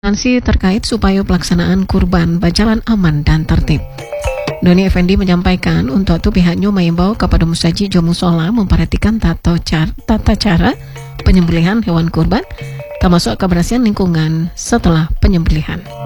Sanksi terkait supaya pelaksanaan kurban berjalan aman dan tertib. Doni Effendi menyampaikan untuk itu pihaknya mengimbau kepada musaji Jomusola memperhatikan tata cara penyembelihan hewan kurban, termasuk kebersihan lingkungan setelah penyembelihan.